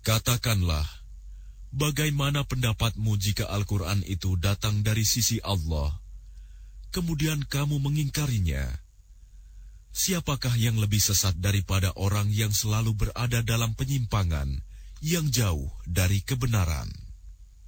Katakanlah, bagaimana pendapatmu jika Al-Quran itu datang dari sisi Allah, kemudian kamu mengingkarinya? Siapakah yang lebih sesat daripada orang yang selalu berada dalam penyimpangan yang jauh dari kebenaran?